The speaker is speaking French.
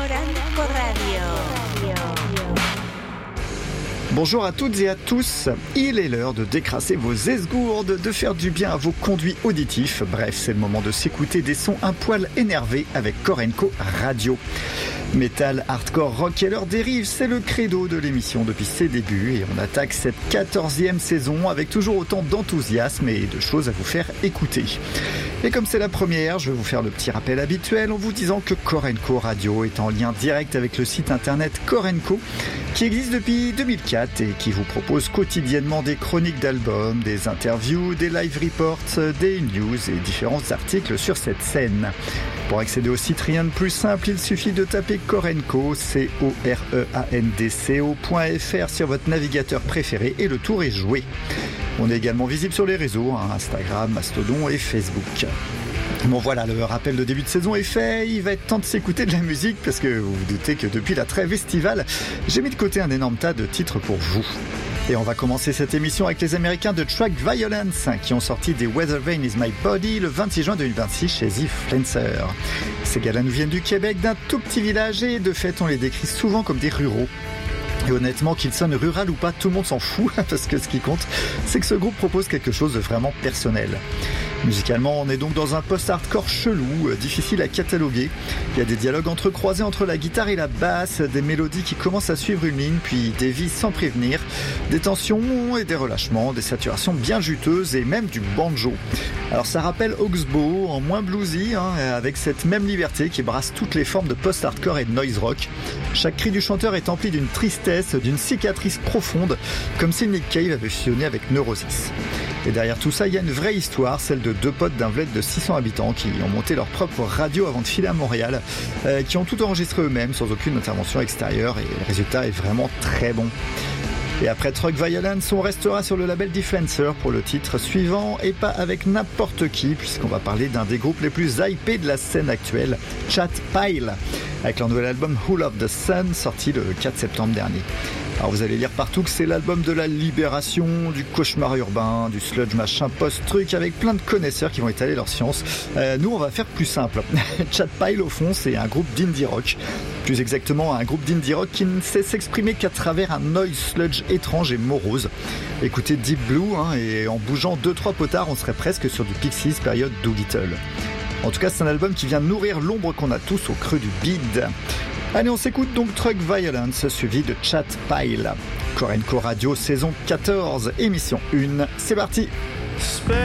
Radio. Bonjour à toutes et à tous, il est l'heure de décrasser vos esgourdes, de faire du bien à vos conduits auditifs. Bref, c'est le moment de s'écouter des sons un poil énervés avec Korenko Radio. Metal, hardcore, rock et leurs dérives, c'est le credo de l'émission depuis ses débuts et on attaque cette 14e saison avec toujours autant d'enthousiasme et de choses à vous faire écouter. Et comme c'est la première, je vais vous faire le petit rappel habituel en vous disant que Korenko Radio est en lien direct avec le site internet Korenko qui existe depuis 2004 et qui vous propose quotidiennement des chroniques d'albums, des interviews, des live reports, des news et différents articles sur cette scène. Pour accéder au site, rien de plus simple, il suffit de taper Korenko, COREANDCO.fr sur votre navigateur préféré et le tour est joué. On est également visible sur les réseaux, Instagram, Mastodon et Facebook. Bon voilà, le rappel de début de saison est fait, il va être temps de s'écouter de la musique parce que vous vous doutez que depuis la trêve estivale, j'ai mis de côté un énorme tas de titres pour vous. Et on va commencer cette émission avec les Américains de Track Violence qui ont sorti des Weather Vane Is My Body le 26 juin 2026 chez The Flancer. Ces gars-là nous viennent du Québec, d'un tout petit village et de fait on les décrit souvent comme des ruraux. Et honnêtement, qu'il sonne rural ou pas, tout le monde s'en fout, parce que ce qui compte, c'est que ce groupe propose quelque chose de vraiment personnel. Musicalement, on est donc dans un post-hardcore chelou, difficile à cataloguer. Il y a des dialogues entrecroisés entre la guitare et la basse, des mélodies qui commencent à suivre une ligne, puis dévient sans prévenir, des tensions et des relâchements, des saturations bien juteuses et même du banjo. Alors ça rappelle Oxbow, en moins bluesy, avec cette même liberté qui brasse toutes les formes de post-hardcore et de noise rock. Chaque cri du chanteur est empli d'une tristesse, d'une cicatrice profonde, comme si Nick Cave avait fusionné avec Neurosis. Et derrière tout ça, il y a une vraie histoire, celle de deux potes d'un bled de 600 habitants qui ont monté leur propre radio avant de filer à Montréal, qui ont tout enregistré eux-mêmes sans aucune intervention extérieure et le résultat est vraiment très bon. Et après Track Violence, on restera sur le label Defenser pour le titre suivant et pas avec n'importe qui puisqu'on va parler d'un des groupes les plus hypés de la scène actuelle, Chat Pile, avec leur nouvel album Who Loved the Sun sorti le 4 septembre dernier. Alors vous allez lire partout que c'est l'album de la libération, du cauchemar urbain, du sludge machin post-truc avec plein de connaisseurs qui vont étaler leur science. Nous on va faire plus simple. Chat Pile au fond c'est un groupe d'indie rock. Plus exactement un groupe d'indie rock qui ne sait s'exprimer qu'à travers un noise sludge étrange et morose. Écoutez Deep Blue et en bougeant 2-3 potards on serait presque sur du Pixies période Doolittle. En tout cas c'est un album qui vient nourrir l'ombre qu'on a tous au creux du bide. Allez, on s'écoute donc Track Violence suivi de Chat Pile. Korenko Radio saison 14, émission 1, c'est parti.